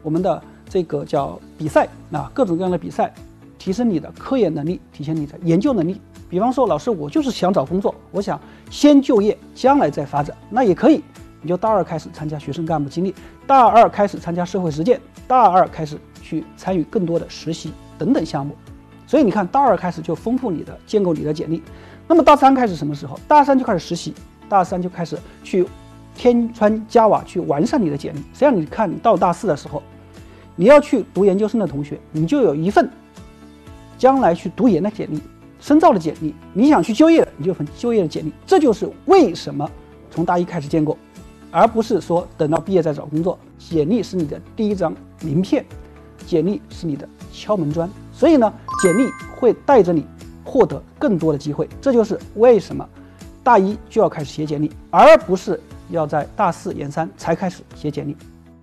我们的这个叫比赛啊，各种各样的比赛，提升你的科研能力，提升你的研究能力。比方说，老师，我就是想找工作，我想先就业，将来再发展，那也可以。你就大二开始参加学生干部经历，大二开始参加社会实践，大二开始去参与更多的实习等等项目。所以你看，大二开始就丰富你的、建构你的简历。那么大三开始什么时候？大三就开始实习，大三就开始去添砖加瓦，去完善你的简历。实际上，你看你到大四的时候，你要去读研究生的同学，你就有一份将来去读研的简历、深造的简历；你想去就业的，你就有份就业的简历。这就是为什么从大一开始建构，而不是说等到毕业再找工作。简历是你的第一张名片，简历是你的敲门砖。所以呢，简历会带着你获得更多的机会。这就是为什么大一就要开始写简历，而不是要在大四研三才开始写简历。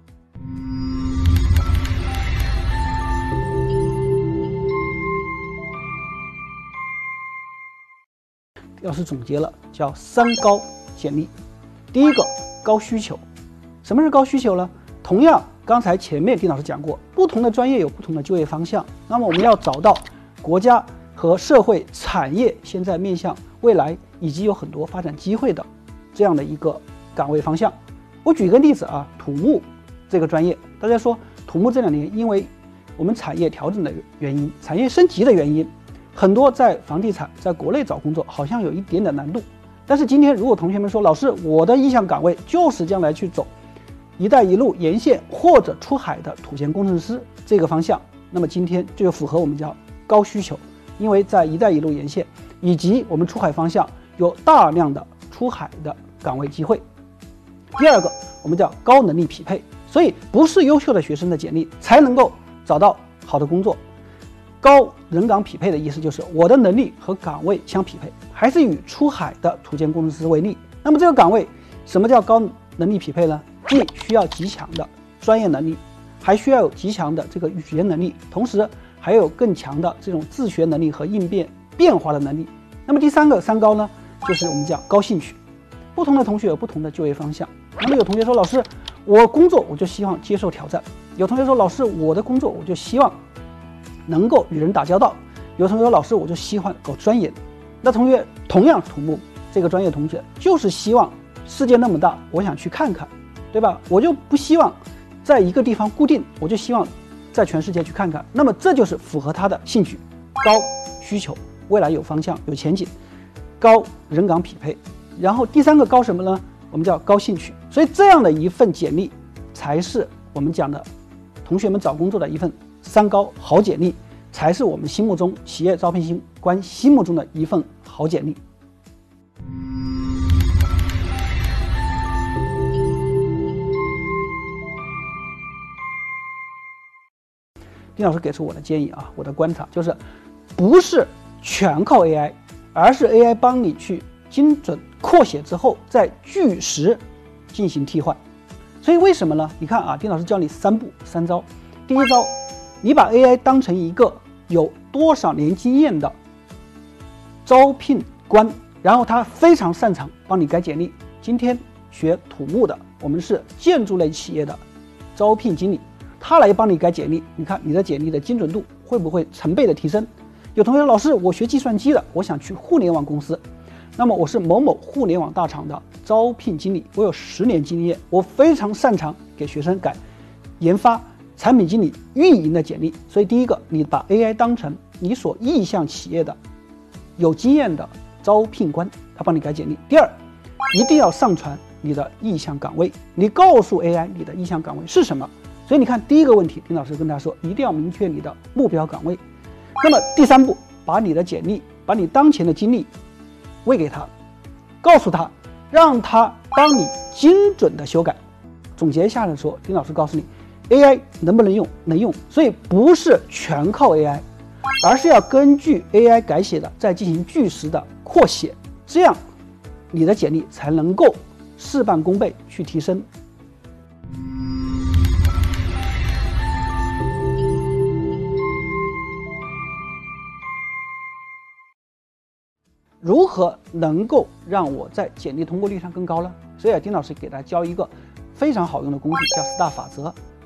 老师总结了，叫3高简历。第一个，高需求。什么是高需求呢？同样，刚才前面丁老师讲过，不同的专业有不同的就业方向。那么我们要找到国家和社会产业现在面向未来以及有很多发展机会的这样的一个岗位方向。我举个例子啊，土木这个专业，大家说土木这2年因为我们产业调整的原因、产业升级的原因，很多在房地产在国内找工作好像有一点点难度。但是今天如果同学们说，老师，我的意向岗位就是将来去走一带一路沿线或者出海的土建工程师这个方向，那么今天这就符合我们叫高需求，因为在一带一路沿线以及我们出海方向有大量的出海的岗位机会。第二个，我们叫高能力匹配，所以不是优秀的学生的简历才能够找到好的工作。高人岗匹配的意思就是我的能力和岗位相匹配，还是以出海的土建工程师为例。那么这个岗位什么叫高能力匹配呢？既需要极强的专业能力，还需要有极强的这个语言能力，同时还有更强的这种自学能力和应变变化的能力。那么第三个3高呢，就是我们讲高兴趣。不同的同学有不同的就业方向。那么有同学说，老师，我工作我就希望接受挑战；有同学说，老师，我的工作我就希望能够与人打交道；有同学说，老师，我就喜欢搞钻研。那同学同样土木这个专业同学，就是希望世界那么大，我想去看看，对吧？我就不希望在一个地方固定，我就希望在全世界去看看。那么这就是符合他的兴趣，高需求，未来有方向、有前景，高人岗匹配。然后第3个高什么呢？我们叫高兴趣。所以这样的一份简历，才是我们讲的同学们找工作的一份3高好简历，才是我们心目中企业招聘官心目中的一份好简历。丁老师给出我的建议啊，我的观察就是，不是全靠 AI， 而是 AI 帮你去精准扩写之后，再据实进行替换。所以为什么呢？你看啊，丁老师教你3步3招。第一招，你把 AI 当成一个有多少年经验的招聘官，然后他非常擅长帮你改简历。今天学土木的，我们是建筑类企业的招聘经理，他来帮你改简历，你看你的简历的精准度会不会成倍的提升？有同学说，老师，我学计算机的，我想去互联网公司，那么我是某某互联网大厂的招聘经理，我有10年经验，我非常擅长给学生改研发、产品经理、运营的简历。所以第一个，你把 AI 当成你所意向企业的有经验的招聘官，他帮你改简历。第二，一定要上传你的意向岗位，你告诉 AI 你的意向岗位是什么。所以你看，第一个问题，丁老师跟大家说，一定要明确你的目标岗位。那么第3步，把你的简历，把你当前的经历喂给他，告诉他，让他帮你精准的修改。总结一下来说，丁老师告诉你 AI 能不能用？能用。所以不是全靠 AI， 而是要根据 AI 改写的再进行据实的扩写，这样你的简历才能够事半功倍去提升。如何能够让我在简历通过率上更高呢？所以丁老师给大家教一个非常好用的工具，叫 STAR 法则。